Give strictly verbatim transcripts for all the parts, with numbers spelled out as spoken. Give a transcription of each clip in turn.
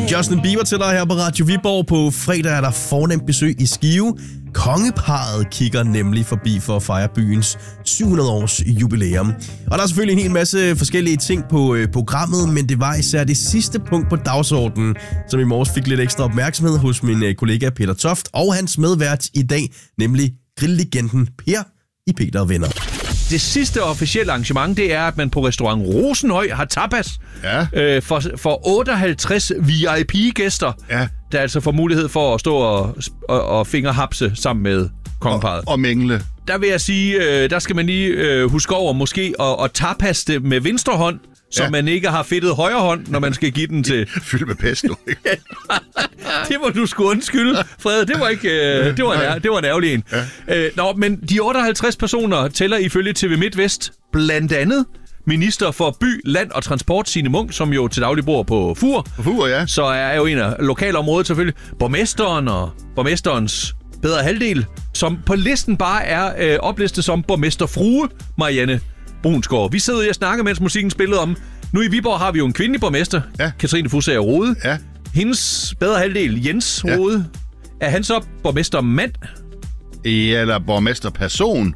Justin Bieber til dig her på Radio Viborg. På fredag er der fornemt besøg i Skive. Kongeparret kigger nemlig forbi for at fejre byens syv hundrede års jubilæum. Og der er selvfølgelig en hel masse forskellige ting på øh, programmet, men det var især det sidste punkt på dagsordenen, som i morges fik lidt ekstra opmærksomhed hos min øh, kollega Peter Toft og hans medvært i dag, nemlig grilllegenden Per i Peter og Venner. Det sidste officielle arrangement, det er, at man på restaurant Rosenhøj har tapas ja. øh, for, for otteoghalvtreds V I P-gæster, ja. der altså får mulighed for at stå og, og, og fingerhapse sammen med kongeparret. Og, og mingle. Der vil jeg sige, øh, der skal man lige øh, huske over måske at, at tapas det med venstre hånd, så ja. man ikke har fedtet højre hånd, når man skal give den til... Fyldt med pesto, ikke? Det må du sgu undskylde, Frede. Det var ikke, øh, det var en, det var en ærgerlig en. Ja. Øh, nå, men de otteoghalvtreds personer tæller ifølge T V MidtVest blandt andet minister for by, land og transport, Signe Munk, som jo til daglig bor på Fur. På Fur, ja. Så er jo en af lokalområdet selvfølgelig. Borgmesteren og borgmesterens bedre halvdel, som på listen bare er øh, oplistet som borgmesterfrue Marianne Brunsgaard. Vi sidder og snakker, mens musikken spillede om. Nu i Viborg har vi jo en kvindelig borgmester, ja. Katrine Fusager Rode. Ja. Hendes bedre halvdel, Jens Rode. Ja. Er han så borgmestermand? Eller borgmesterperson?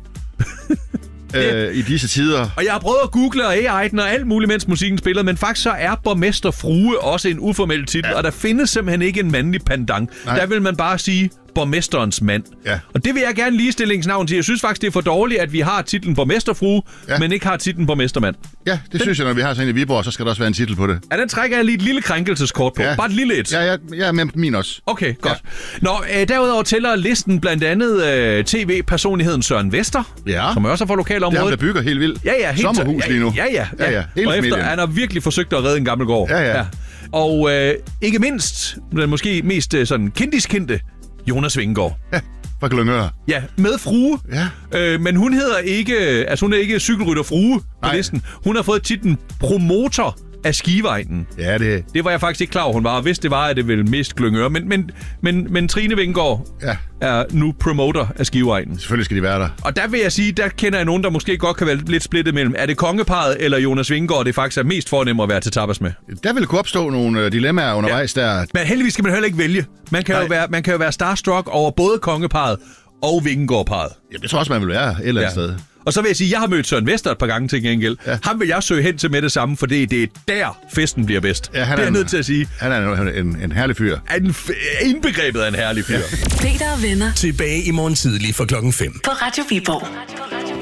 øh, I disse tider. Og jeg har prøvet at google og A I'en og alt muligt, mens musikken spiller, men faktisk så er borgmesterfrue også en uformel titel, ja. Og der findes simpelthen ikke en mandlig pendant. Nej. Der vil man bare sige borgmesterens mand. Ja. Og det vil jeg gerne ligestillingsnavn til. Jeg synes faktisk, det er for dårligt, at vi har titlen borgmesterfrue, ja. men ikke har titlen borgmestermand. Ja, det den... synes jeg, når vi har sådan en i Viborg, så skal der også være en titel på det. Ja, den trækker jeg lige et lille krænkelseskort på. Ja. Bare et lille et. Ja, ja, ja, men min også. Okay, godt. Ja. Nå, øh, derudover tæller listen blandt andet øh, T V-personligheden Søren Vester, ja. som også er fra lokalområdet. Det er ham, der bygger helt vildt. Ja, ja. Helt sommerhus lige nu. Ja, ja. ja, ja. ja, ja. Og efter, han har virkelig forsøgt at redde en gammel gård. Ja, ja. ja. Og øh, ikke mindst, den måske mest øh, sådan kendiskendte, Jonas Vingegaard. Ja, fra Glyngør. Ja, med frue. Ja. Øh, men hun hedder ikke, altså hun er ikke cykelrytterfrue på listen. Hun har fået titlen promotor af Skivegnen. Ja, det... Det var jeg faktisk ikke klar over, hun var. Hvis det var, at det ville mist Glyngør. Men, men, men, men Trine Vingegaard ja. er nu promoter af Skivegnen. Selvfølgelig skal de være der. Og der vil jeg sige, der kender jeg nogen, der måske godt kan være lidt splittet mellem. Er det kongeparret eller Jonas Vingegaard, det faktisk er mest fornemt at være til tapas med? Der vil kunne opstå nogle uh, dilemmaer undervejs ja. der. Men heldigvis skal man heller ikke vælge. Man kan, jo være, man kan jo være starstruck over både kongeparret og Vingegaard-parret. Ja, det tror også, man vil være et eller andet ja. sted. Og så vil jeg sige, at jeg har mødt Søren Vester et par gange til gengæld. Ja. Ham vil jeg søge hen til med det samme, for det, det er der, festen bliver bedst. Ja, han det er jeg nødt til at sige. Han er en, en, en herlig fyr. En f- indbegrebet af en herlig fyr. Ja. Peter og Venner. Tilbage i morgen tidlig for klokken fem. På Radio Viborg.